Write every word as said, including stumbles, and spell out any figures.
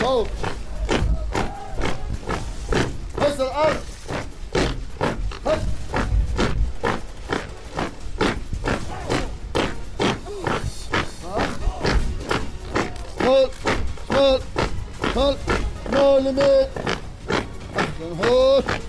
هو بص الارض. هش شمال شمال شمال شمال يمين. احسن هوش.